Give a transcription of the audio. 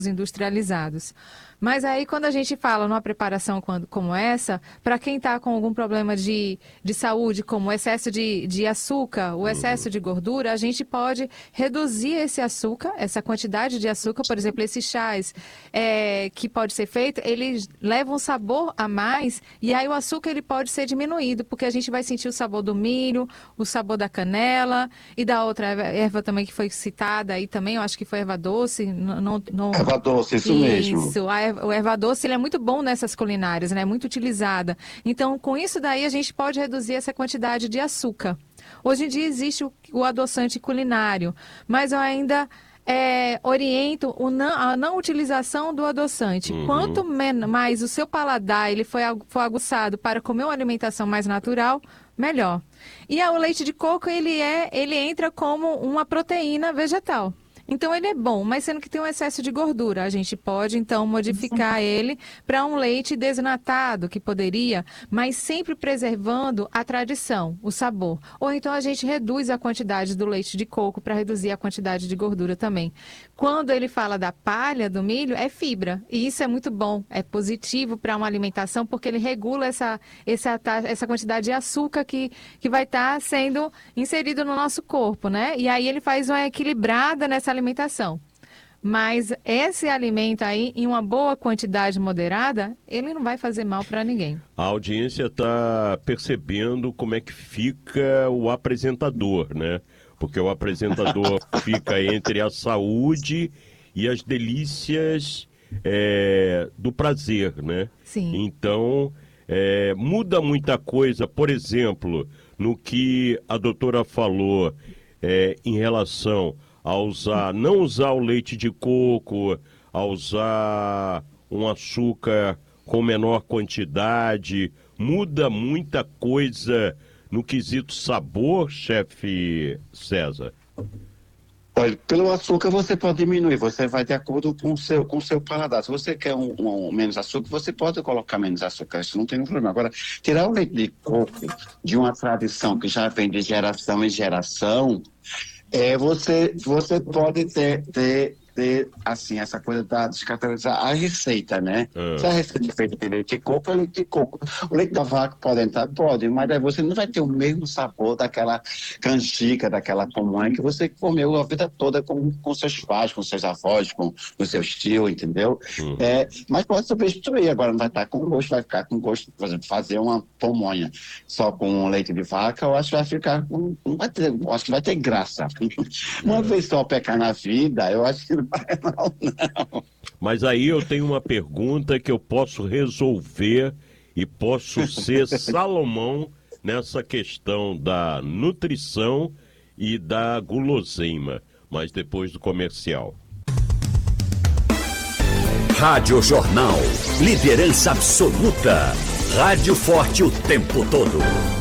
industrializados. Mas aí, quando a gente fala numa preparação como essa, para quem está com algum problema de saúde, como o excesso de açúcar, o excesso de gordura, a gente pode reduzir esse açúcar, essa quantidade de açúcar. Por exemplo, esses chás que pode ser feito, eles levam um sabor a mais, e aí o açúcar ele pode ser diminuído, porque a gente vai sentir o sabor do milho, o sabor da canela e da outra erva também que foi citada aí também, eu acho que foi erva doce. Erva doce, isso mesmo. Isso, o erva doce ele é muito bom nessas culinárias, né? É muito utilizada. Então, com isso daí, a gente pode reduzir essa quantidade de açúcar. Hoje em dia existe o adoçante culinário, mas eu ainda oriento a não utilização do adoçante. Quanto mais o seu paladar ele for aguçado para comer uma alimentação mais natural, melhor. E o leite de coco, ele entra como uma proteína vegetal. Então, ele é bom, mas sendo que tem um excesso de gordura. A gente pode, então, modificar ele para um leite desnatado, que poderia, mas sempre preservando a tradição, o sabor. Ou então a gente reduz a quantidade do leite de coco para reduzir a quantidade de gordura também. Quando ele fala da palha do milho, é fibra. E isso é muito bom, é positivo para uma alimentação, porque ele regula essa quantidade de açúcar que vai estar sendo inserido no nosso corpo, né? E aí ele faz uma equilibrada nessa alimentação. Mas esse alimento aí, em uma boa quantidade moderada, ele não vai fazer mal para ninguém. A audiência está percebendo como é que fica o apresentador, né? Porque o apresentador fica entre a saúde e as delícias do prazer, né? Sim. Então, muda muita coisa, por exemplo, no que a doutora falou em relação a não usar o leite de coco, a usar um açúcar com menor quantidade, muda muita coisa no quesito sabor, chefe César? Olha, pelo açúcar você pode diminuir, você vai de acordo com o seu paladar. Se você quer um menos açúcar, você pode colocar menos açúcar, isso não tem problema. Agora, tirar o leite de coco de uma tradição que já vem de geração em geração, você pode ter assim, essa coisa da descaracterizar a receita, né? Se a receita é feita de leite de coco, é leite de coco. O leite da vaca pode entrar? Pode, mas aí você não vai ter o mesmo sabor daquela canjica, daquela pamonha que você comeu a vida toda com seus pais, com seus avós, com seus tios, entendeu? Mas pode substituir, agora não vai estar com gosto, vai ficar com gosto, por exemplo, fazer uma pamonha só com leite de vaca, eu acho que vai ficar acho que vai ter graça. Uma vez só pecar na vida, eu acho que não. Mas aí eu tenho uma pergunta que eu posso resolver e posso ser Salomão nessa questão da nutrição e da guloseima, mas depois do comercial. Rádio Jornal, liderança absoluta, rádio forte o tempo todo.